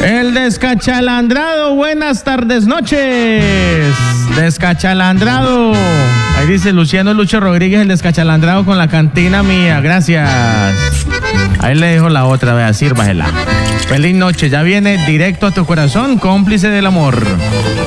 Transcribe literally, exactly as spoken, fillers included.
El descachalandrado, buenas tardes, noches. Descachalandrado. Ahí dice Luciano Lucho Rodríguez, el descachalandrado con la cantina mía. Gracias. Ahí le dejo la otra, vea, sírvasela. Feliz noche, ya viene directo a tu corazón, cómplice del amor.